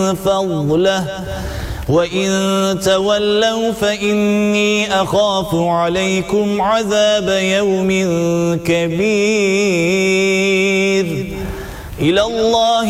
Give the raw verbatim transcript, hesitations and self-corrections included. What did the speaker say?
فضله وإن تولوا فإني أخاف عليكم عذاب يوم كبير. إلى الله